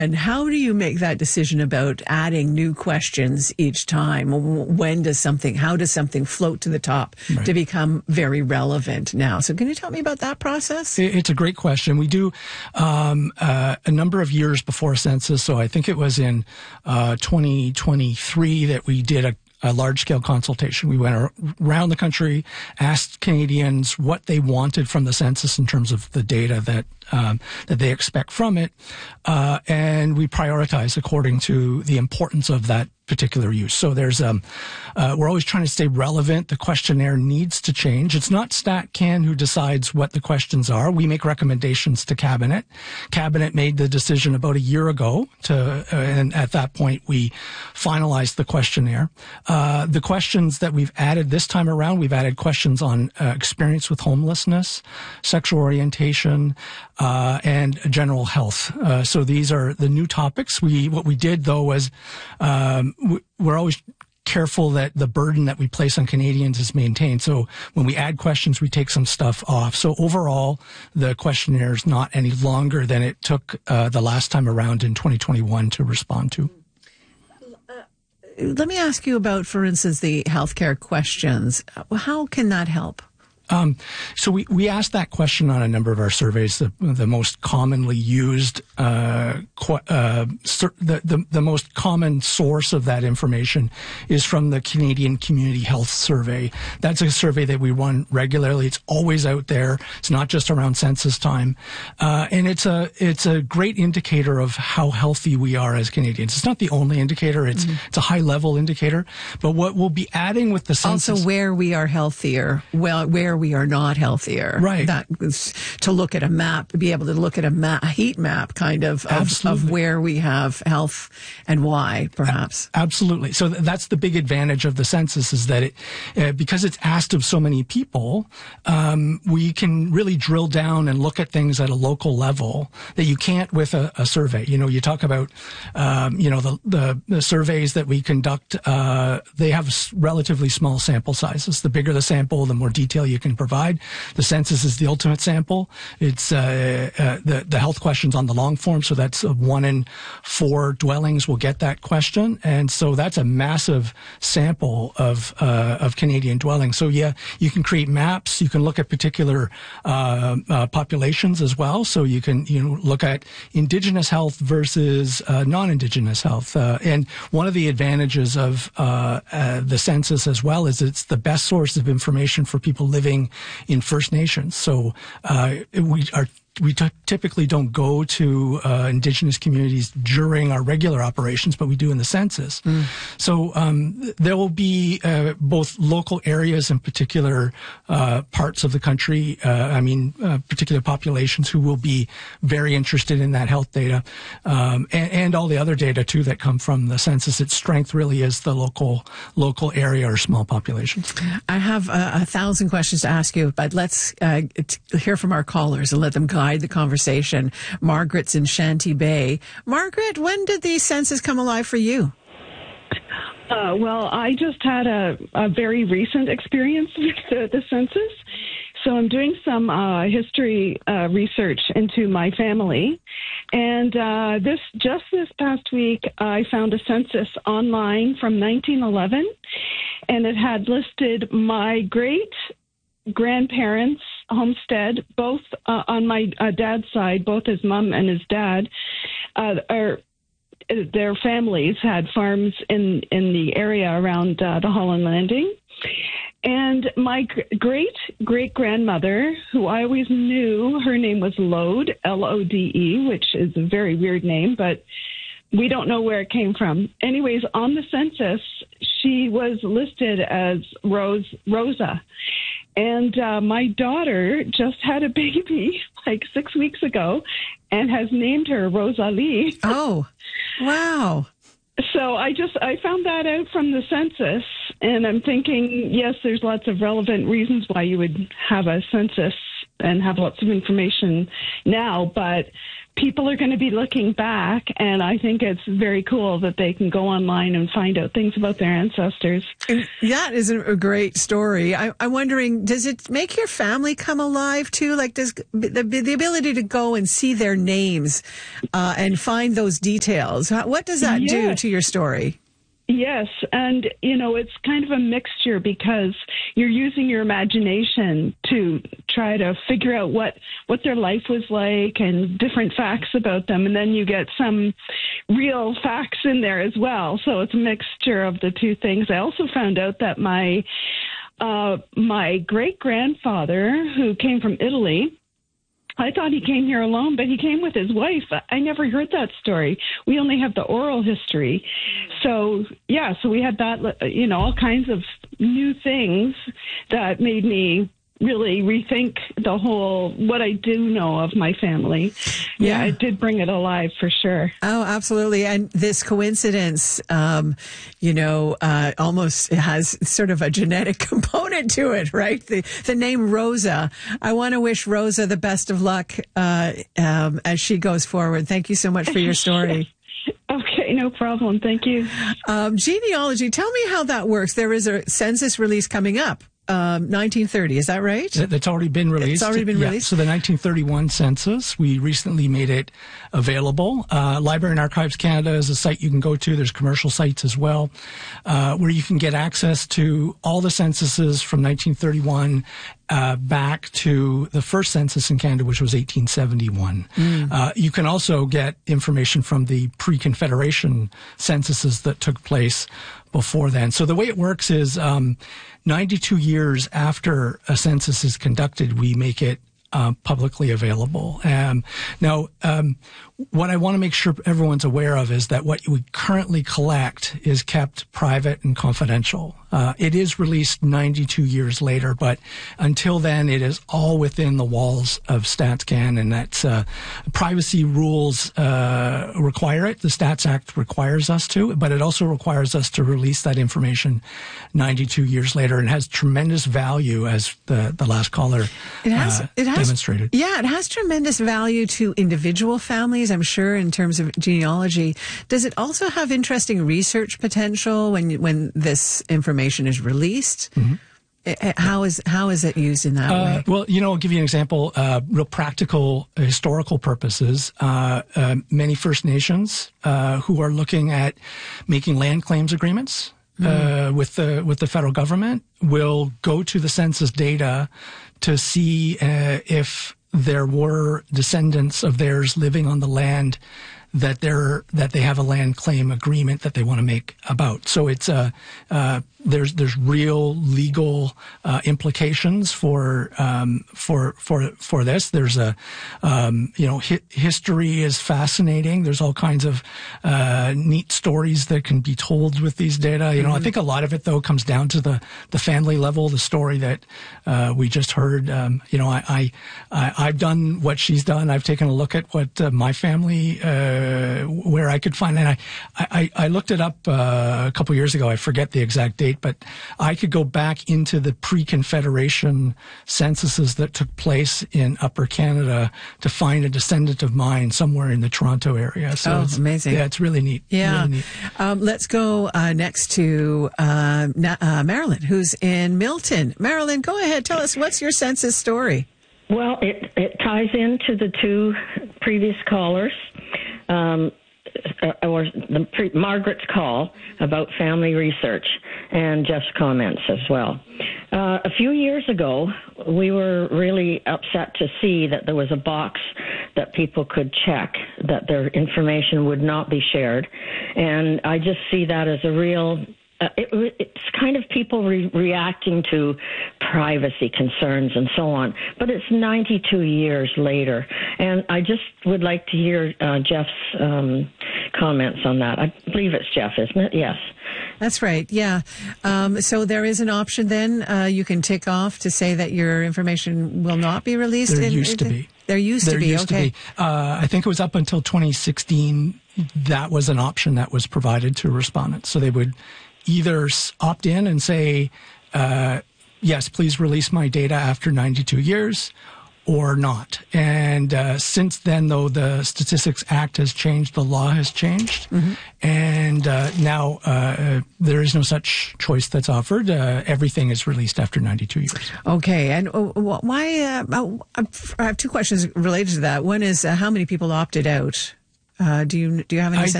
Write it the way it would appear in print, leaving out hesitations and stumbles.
And how do you make that decision about adding new questions each time? How does something float to the top to become very relevant now? So can you tell me about that process? It's a great question. We do a number of years before census. So I think it was in 2023 that we did a large-scale consultation. We went around the country, asked Canadians what they wanted from the census in terms of the data that they expect from it, and we prioritize according to the importance of that particular use. So there's we're always trying to stay relevant. The questionnaire needs to change. It's not StatCan who decides what the questions are. We make recommendations to Cabinet. Cabinet made the decision about a year ago and at that point we finalized the questionnaire. The questions that we've added this time around, we've added questions on experience with homelessness, sexual orientation, and general health. So these are the new topics. What we did though was we're always careful that the burden that we place on Canadians is maintained. So when we add questions, we take some stuff off. So overall, the questionnaire is not any longer than it took the last time around in 2021 to respond to. Let me ask you about, for instance, the healthcare questions. How can that help? So we asked that question on a number of our surveys. The most commonly used, the most common source of that information is from the Canadian Community Health Survey. That's a survey that we run regularly. It's always out there. It's not just around census time, and it's a great indicator of how healthy we are as Canadians. It's not the only indicator. It's a high level indicator. But what we'll be adding with the census, also where we are healthier, where we are not healthier. Right. That is to look at a map, be able to look at a heat map kind of where we have health and why, perhaps. Absolutely. So that's the big advantage of the census is that because it's asked of so many people, we can really drill down and look at things at a local level that you can't with a survey. You know, you talk about, the surveys that we conduct, they have relatively small sample sizes. The bigger the sample, the more detail you can provide. The census is the ultimate sample. It's the health questions on the long form, so that's 1 in 4 dwellings will get that question, and so that's a massive sample of Canadian dwellings. So yeah, you can create maps. You can look at particular populations as well. So you can look at Indigenous health versus non-Indigenous health, and one of the advantages of the census as well is it's the best source of information for people living in First Nations. So we typically don't go to Indigenous communities during our regular operations, but we do in the census. So there will be both local areas and particular parts of the country, particular populations who will be very interested in that health data, and all the other data too that come from the census. Its strength really is the local area or small populations. I have 1,000 questions to ask you, but let's hear from our callers and let them guide the conversation. Margaret's in Shanty Bay. Margaret, when did the census come alive for you? Well, I just had a very recent experience with the census. So I'm doing some history research into my family. And this past week, I found a census online from 1911, and it had listed my great-grandparents' homestead, both on my dad's side, both his mom and his dad, their families had farms in the area around the Holland Landing. And my great-great-grandmother, who I always knew, her name was Lode, L-O-D-E, which is a very weird name, but we don't know where it came from. Anyways, on the census, she was listed as Rosa. And my daughter just had a baby like 6 weeks ago and has named her Rosalie. Oh, wow. So I found that out from the census, and I'm thinking, yes, there's lots of relevant reasons why you would have a census and have lots of information now, but people are going to be looking back, and I think it's very cool that they can go online and find out things about their ancestors. That is a great story. I'm wondering, does it make your family come alive too? Like, does the ability to go and see their names and find those details, what does that do to your story? Yes, and it's kind of a mixture because you're using your imagination to try to figure out what their life was like and different facts about them, and then you get some real facts in there as well. So it's a mixture of the two things. I also found out that my great-grandfather, who came from Italy, I thought he came here alone, but he came with his wife. I never heard that story. We only have the oral history. So we had that, all kinds of new things that made me really rethink what I do know of my family. Yeah, it did bring it alive for sure. Oh, absolutely. And this coincidence, almost has sort of a genetic component to it, right? The name Rosa. I want to wish Rosa the best of luck as she goes forward. Thank you so much for your story. Okay, no problem. Thank you. Genealogy, tell me how that works. There is a census release coming up. 1930, is that right? That's already been released. It's already been released? So the 1931 census, we recently made it available. Library and Archives Canada is a site you can go to. There's commercial sites as well, where you can get access to all the censuses from 1931 back to the first census in Canada, which was 1871. You can also get information from the pre-Confederation censuses that took place before then. So the way it works is 92 years after a census is conducted, we make it publicly available. Now, what I want to make sure everyone's aware of is that what we currently collect is kept private and confidential. It is released 92 years later, but until then, it is all within the walls of StatsCan, and that's privacy rules require it. The Stats Act requires us to, but it also requires us to release that information 92 years later, and has tremendous value, as the last caller demonstrated. Yeah, it has tremendous value to individual families, I'm sure, in terms of genealogy. Does it also have interesting research potential when this information is released? Mm-hmm. How is it used in that way? Well, I'll give you an example. Real practical historical purposes. Many First Nations who are looking at making land claims agreements with the federal government will go to the census data to see if there were descendants of theirs living on the land that they have a land claim agreement that they want to make about. So it's there's real legal implications for this. There's history is fascinating. There's all kinds of neat stories that can be told with these data. I think a lot of it though comes down to the family level. The story that we just heard. I've done what she's done. I've taken a look at what my family where I could find, and I looked it up a couple years ago. I forget the exact date, but I could go back into the pre-Confederation censuses that took place in Upper Canada to find a descendant of mine somewhere in the Toronto area. So it's amazing. Yeah, it's really neat. Yeah. Really neat. Let's go next to Marilyn, who's in Milton. Marilyn, go ahead. Tell us, what's your census story? Well, it ties into the two previous callers. Margaret's call about family research and Jeff's comments as well. A few years ago, we were really upset to see that there was a box that people could check that their information would not be shared. And I just see that as a real... it's kind of people reacting to privacy concerns and so on. But it's 92 years later. And I just would like to hear Jeff's comments on that. I believe it's Jeff, isn't it? Yes. That's right. Yeah. So there is an option then you can tick off to say that your information will not be released. There used to be. There used to be. I think it was up until 2016. That was an option that was provided to respondents. So they would either opt in and say, yes, please release my data after 92 years, or not. And since then, though, the Statistics Act has changed, the law has changed, and now there is no such choice that's offered. Everything is released after 92 years. Okay, and why? I have two questions related to that. One is how many people opted out? Do you have any sense?